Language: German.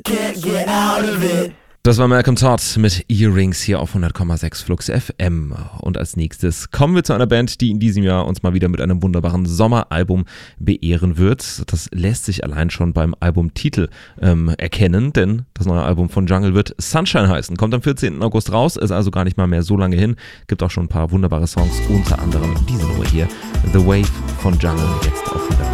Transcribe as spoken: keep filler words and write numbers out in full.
Can't get out of it. Das war Malcolm Todd mit Earrings hier auf hundert Komma sechs Flux F M. Und als nächstes kommen wir zu einer Band, die in diesem Jahr uns mal wieder mit einem wunderbaren Sommeralbum beehren wird. Das lässt sich allein schon beim Albumtitel ähm, erkennen, denn das neue Album von Jungle wird Sunshine heißen. Kommt am vierzehnten August raus, ist also gar nicht mal mehr so lange hin. Gibt auch schon ein paar wunderbare Songs, unter anderem diese Nummer hier, The Wave von Jungle, jetzt auf hundert Komma sechs.